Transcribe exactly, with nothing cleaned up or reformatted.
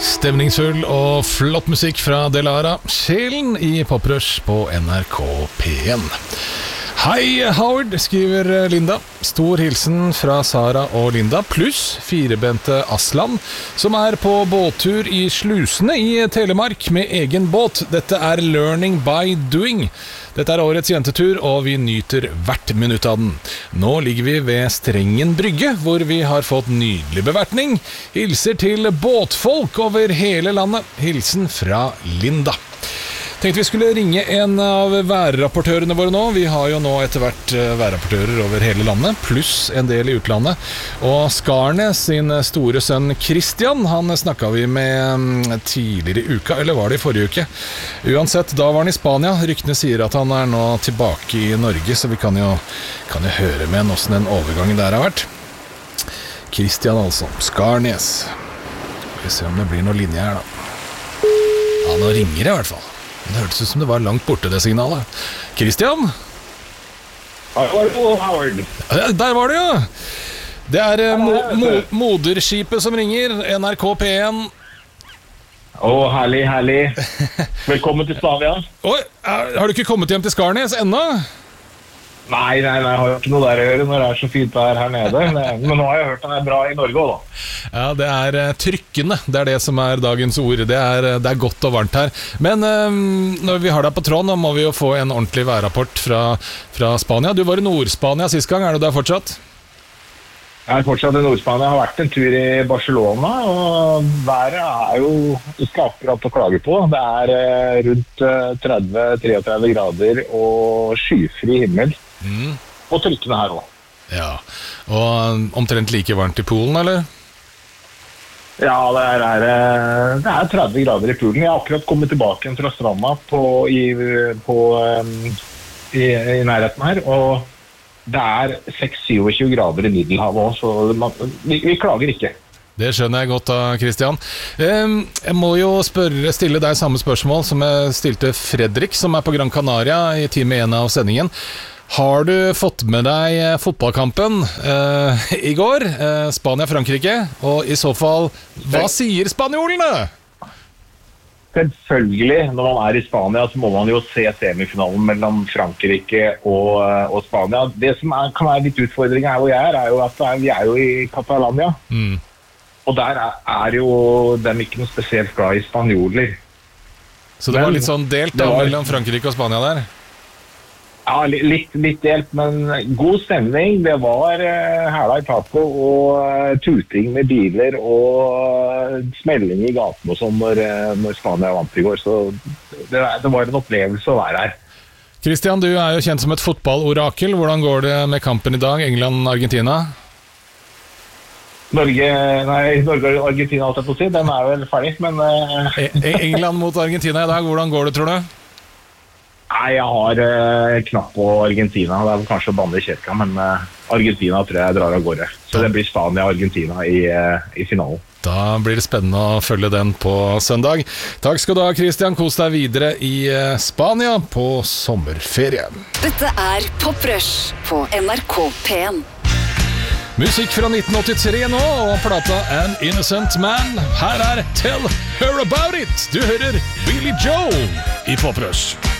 Stemningsfull og flott musikk fra Delara, Sjelen i Poprush på N R K P en. Hei Howard, skriver Linda. Stor hilsen fra Sara og Linda, pluss firebente Aslan, som er på båttur i Slusene i Telemark med egen båt. Dette er learning by doing. Dette er årets jentetur, og vi nyter hvert minutt av den. Nå ligger vi ved Strengen brygge, hvor vi har fått nydelig bevertning. Hilser til båtfolk over hele landet. Hilsen fra Linda. Tenkte vi skulle ringe en av værrapportørene våre nå. Vi har jo nå etter hvert værrapportører over hele landet, pluss en del i utlandet. Og Skarnes sin store sønn Christian, han snakket vi med tidligere i uka, eller var det i forrige uke? Uansett, da var han i Spania. Ryktene sier at han er nå tilbake i Norge, så vi kan jo, kan jo høre med hvordan den overgangen der har vært. Christian altså, Skarnes. Vi ser om det blir noe linje her da. Ja, nå ringer det i hvert fall. Det hørtes ut som det var langt borte, det signalet. Christian? Hallo, Howard. Der var det, ja. Det er mo mo moderskipet som ringer, N R K P en. Å, herlig, herlig. Velkommen til Spania. Oi, har du ikke kommet hjem til Skarnes ennå? Nei, nei, nei, jeg har jo ikke noe der å gjøre når det er så fint vær her nede. Men nå har jeg hørt det er bra i Norge også, da. Ja, det er trykkende. Det er det som er dagens ord. Det er, det er godt og varmt her. Men um, når vi har deg på tråden, må vi jo få en ordentlig værrapport fra, fra Spania. Du var i Nord-Spania sist gang. Er du der fortsatt? Jeg er fortsatt i Nord-Spania. Jeg har vært en tur i Barcelona, og været er jo ikke akkurat å klage på. Det er rundt tretti til trettini grader og skyfri himmel. Mm. Og trykkene her også. Ja, og omtrent like varmt i Polen, eller? Ja, det er, det er tretti grader i Polen. Jeg har akkurat kommet tilbake fra stranda på, i, på, i, i nærheten her, og det er seks til tjuesju grader i Middelhavet også, så man, vi, vi klager ikke. Det skjønner jeg godt da, Christian. Jeg må jo spørre, stille deg samme spørsmål som jeg stilte Fredrik, som er på Gran Canaria i time én av sendingen. Har du fått med deg fotballkampen eh, i går, eh, Spania-Frankrike? Og i så fall, hva sier spanjolene? Selvfølgelig, når man er i Spania, så må man jo se semifinalen mellom Frankrike og, og Spania. Det som er, kan være litt utfordring her hvor jeg er, er jo at er, vi er jo i Catalania. Mm. Og der er, er jo dem ikke noe spesielt glad i spanjoler. Så det men, var litt sånn delt da, var, mellom Frankrike og Spania der? Ja, litt, litt delt, men god stemning. Det var uh, hæla i taco og uh, tuting med biler og uh, smelling i gaten og sånn når, uh, når Spania vant i går. Så det, det var en opplevelse å være her. Christian, du er jo kjent som et fotballorakel. Hvordan går det med kampen i dag, England-Argentina? Norge, nei, Norge og Argentina, alt jeg på å si, den er vel ferdig, men... Uh... England mot Argentina i dag, hvordan går det, tror du? Nei, jeg har uh, knapp på Argentina. Det er vel kanskje å banne i kirka, men uh, Argentina tror jeg drar av gårde. Så det blir Spania-Argentina i, uh, i finalen. Da blir det spennende å følge den på søndag. Takk skal du ha, Christian. Kos deg videre i uh, Spania på sommerferie. Dette er Poprush på N R K P en. Musikk fra nitten åttitre nå, og plata An Innocent Man. Her er Tell Her About It. Du hører Billy Joel i Poprush.